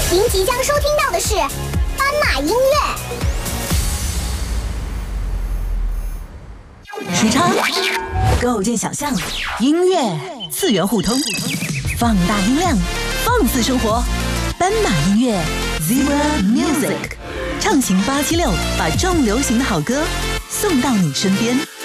您即将收听到的是斑马音乐。 时差，构建想象，音乐次元互通，放大音量，放肆生活。斑马音乐 Zebra Music， 畅行876，把重流行的好歌送到你身边。